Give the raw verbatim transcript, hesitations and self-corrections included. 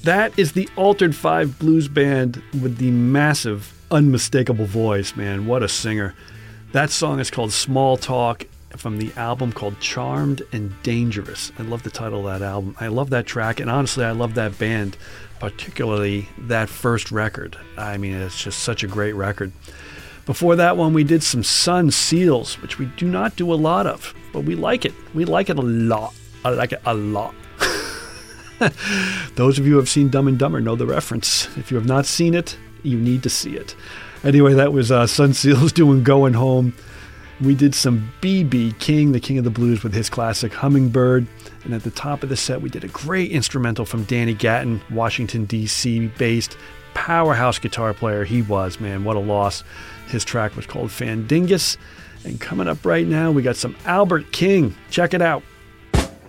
That is the Altered Five Blues Band with the massive, unmistakable voice, man. What a singer. That song is called Small Talk from the album called Charmed and Dangerous. I love the title of that album. I love that track, and honestly, I love that band, particularly that first record. I mean, it's just such a great record. Before that one, we did some Sun Seals, which we do not do a lot of, but we like it. We like it a lot. I like it a lot. Those of you who have seen Dumb and Dumber know the reference. If you have not seen it, you need to see it. Anyway, that was uh, Sun Seals doing Going Home. We did some B B King, the King of the Blues, with his classic Hummingbird. And at the top of the set, we did a great instrumental from Danny Gatton, Washington, D C-based powerhouse guitar player he was, man. What a loss. His track was called Fandingus. And coming up right now, we got some Albert King. Check it out.